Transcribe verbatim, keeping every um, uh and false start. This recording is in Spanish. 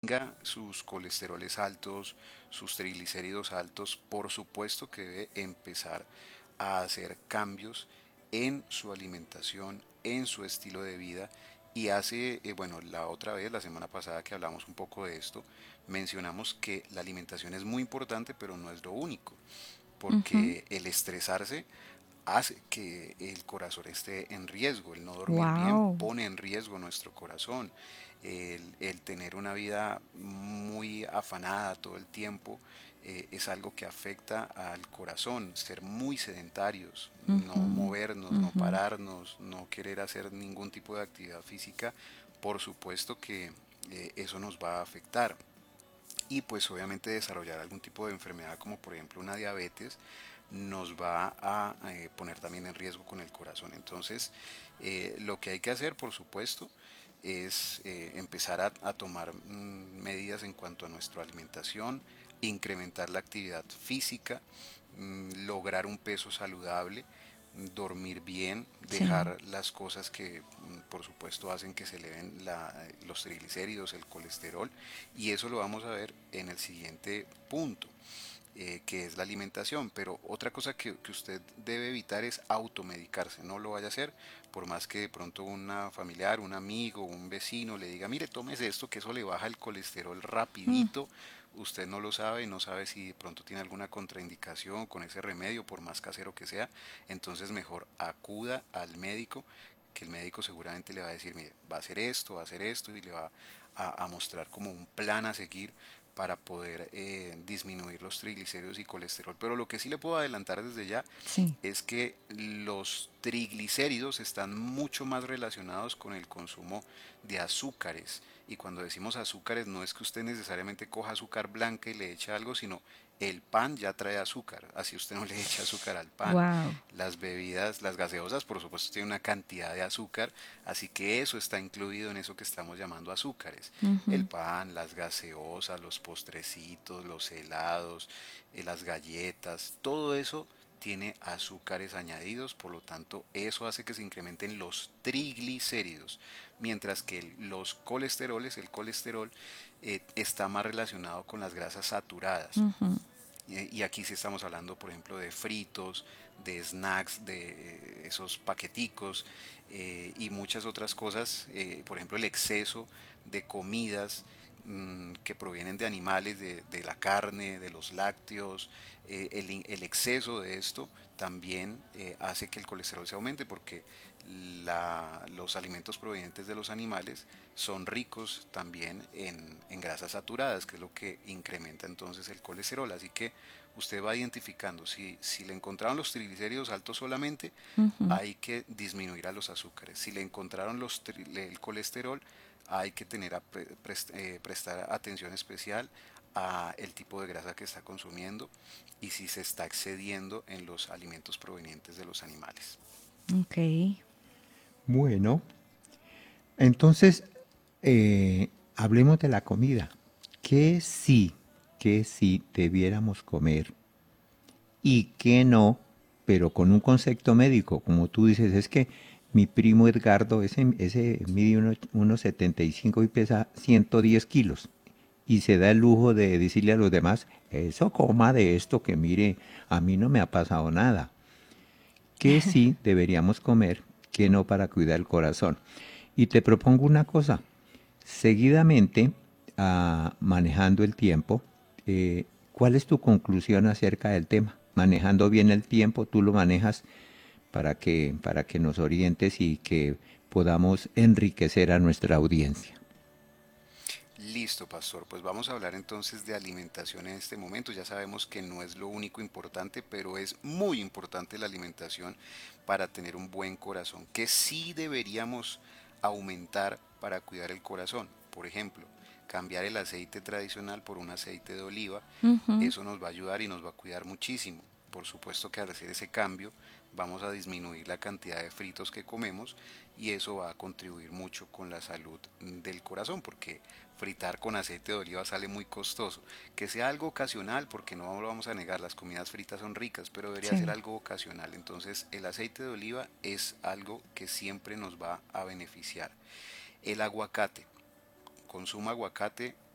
tenga sus colesteroles altos, sus triglicéridos altos, por supuesto que debe empezar a hacer cambios en su alimentación, en su estilo de vida. Y hace, eh, bueno, la otra vez, la semana pasada que hablamos un poco de esto, mencionamos que la alimentación es muy importante, pero no es lo único, porque el estresarse hace que el corazón esté en riesgo, el no dormir bien Wow. pone en riesgo nuestro corazón, el, el tener una vida muy afanada todo el tiempo eh, es algo que afecta al corazón, ser muy sedentarios, no movernos, no pararnos, no querer hacer ningún tipo de actividad física, por supuesto que eh, eso nos va a afectar y pues obviamente desarrollar algún tipo de enfermedad como por ejemplo una diabetes nos va a eh, poner también en riesgo con el corazón. Entonces, eh, lo que hay que hacer, por supuesto, es eh, empezar a, a tomar mm, medidas en cuanto a nuestra alimentación, incrementar la actividad física, mm, lograr un peso saludable, dormir bien, Sí. dejar las cosas que mm, por supuesto hacen que se eleven la- los triglicéridos, el colesterol, y eso lo vamos a ver en el siguiente punto, eh, que es la alimentación. Pero otra cosa que, que usted debe evitar es automedicarse, no lo vaya a hacer, por más que de pronto una familiar, un amigo, un vecino le diga, mire, tómese esto, que eso le baja el colesterol rapidito. Usted no lo sabe, no sabe si de pronto tiene alguna contraindicación con ese remedio, por más casero que sea. Entonces mejor acuda al médico, que el médico seguramente le va a decir, mire, va a hacer esto, va a hacer esto, y le va a, a mostrar como un plan a seguir para poder eh, disminuir los triglicéridos y colesterol. Pero lo que sí le puedo adelantar desde ya Sí. es que los triglicéridos están mucho más relacionados con el consumo de azúcares. Y cuando decimos azúcares no es que usted necesariamente coja azúcar blanca y le eche algo, sino el pan ya trae azúcar, así usted no le echa azúcar al pan. Wow. Las bebidas, las gaseosas, por supuesto, tienen una cantidad de azúcar, así que eso está incluido en eso que estamos llamando azúcares. El pan, las gaseosas, los postrecitos, los helados, eh, las galletas, todo eso tiene azúcares añadidos, por lo tanto eso hace que se incrementen los triglicéridos, mientras que el- los colesteroles, el colesterol, eh, está más relacionado con las grasas saturadas. Eh, Y aquí sí estamos hablando, por ejemplo, de fritos, de snacks, de eh, esos paqueticos eh, y muchas otras cosas. Eh, por ejemplo, el exceso de comidas mm, que provienen de animales, de, de la carne, de los lácteos. Eh, el, in- el exceso de esto también eh, hace que el colesterol se aumente porque la- los alimentos provenientes de los animales son ricos también en, en grasas saturadas, que es lo que incrementa entonces el colesterol. Así que usted va identificando, si, si le encontraron los triglicéridos altos solamente, hay que disminuir a los azúcares. Si le encontraron los, el colesterol, hay que tener a pre- prest- eh, prestar atención especial a el tipo de grasa que está consumiendo y si se está excediendo en los alimentos provenientes de los animales. Ok. Bueno, entonces eh, hablemos de la comida. ¿Qué sí, qué sí debiéramos comer y qué no, pero con un concepto médico? Como tú dices, es que mi primo Edgardo, ese, ese mide uno- uno setenta y cinco y pesa ciento diez kilos. Y se da el lujo de decirle a los demás, eso coma de esto que mire, a mí no me ha pasado nada. ¿Qué sí deberíamos comer, qué no para cuidar el corazón? Y te propongo una cosa, seguidamente, ah, manejando el tiempo, eh, ¿cuál es tu conclusión acerca del tema? Manejando bien el tiempo, tú lo manejas para que, para que nos orientes y que podamos enriquecer a nuestra audiencia. Listo, pastor. Pues vamos a hablar entonces de alimentación en este momento. Ya sabemos que no es lo único importante, pero es muy importante la alimentación para tener un buen corazón, que sí deberíamos aumentar para cuidar el corazón. Por ejemplo, cambiar el aceite tradicional por un aceite de oliva, eso nos va a ayudar y nos va a cuidar muchísimo. Por supuesto que al hacer ese cambio vamos a disminuir la cantidad de fritos que comemos y eso va a contribuir mucho con la salud del corazón porque fritar con aceite de oliva sale muy costoso. Que sea algo ocasional, porque no lo vamos a negar, las comidas fritas son ricas, pero debería ser Sí. algo ocasional. Entonces el aceite de oliva es algo que siempre nos va a beneficiar. El aguacate, consuma aguacate